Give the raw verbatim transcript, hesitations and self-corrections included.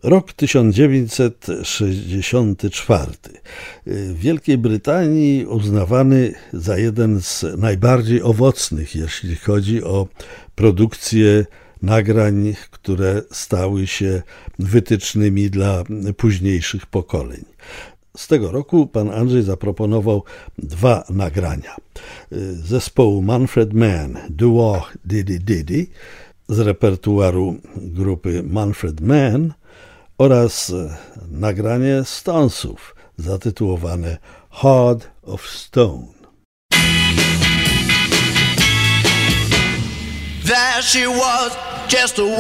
Rok tysiąc dziewięćset sześćdziesiąty czwarty. W Wielkiej Brytanii uznawany za jeden z najbardziej owocnych, jeśli chodzi o produkcję nagrań, które stały się wytycznymi dla późniejszych pokoleń. Z tego roku pan Andrzej zaproponował dwa nagrania. Zespołu Manfred Mann, Doo-Wop Diddy-Diddy z repertuaru grupy Manfred Mann oraz nagranie Stonesów zatytułowane Heart of Stone. There she was, just a